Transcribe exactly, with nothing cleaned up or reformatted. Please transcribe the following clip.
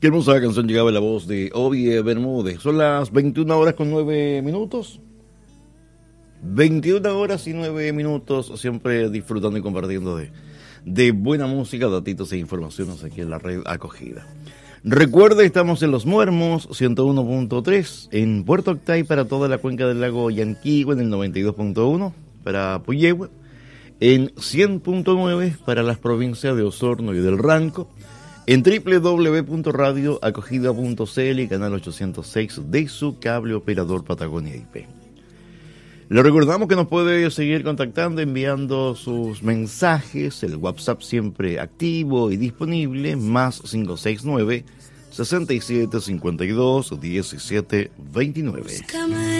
Qué hermosa canción llegaba en la voz de Obie Bermúdez. Son las veintiuna horas con nueve minutos. veintiuna horas y nueve minutos, siempre disfrutando y compartiendo de, de buena música, datitos e informaciones aquí en la red Acogida. Recuerde, estamos en Los Muermos, ciento uno punto tres, en Puerto Octay para toda la cuenca del lago Yanquihue, en el noventa y dos punto uno para Puyehue, en cien punto nueve para las provincias de Osorno y del Ranco, en doble u doble u doble u punto radio acogida punto c l y canal ochocientos seis de su cable operador Patagonia I P. Le recordamos que nos puede seguir contactando, enviando sus mensajes, el WhatsApp siempre activo y disponible, más cinco seis nueve, sesenta y siete cincuenta y dos diecisiete veintinueve.